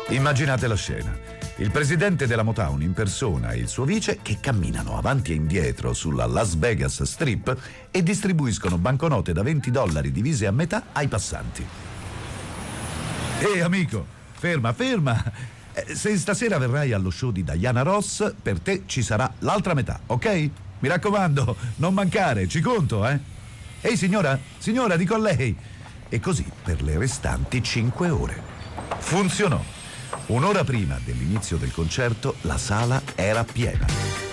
Immaginate la scena. Il presidente della Motown in persona e il suo vice che camminano avanti e indietro sulla Las Vegas Strip e distribuiscono banconote da $20 divise a metà ai passanti. Amico, ferma! Se stasera verrai allo show di Diana Ross, per te ci sarà l'altra metà, ok? Mi raccomando, non mancare, ci conto, eh? Ehi signora, dico a lei. E così per le restanti 5 ore. Funzionò. Un'ora prima dell'inizio del concerto la sala era piena.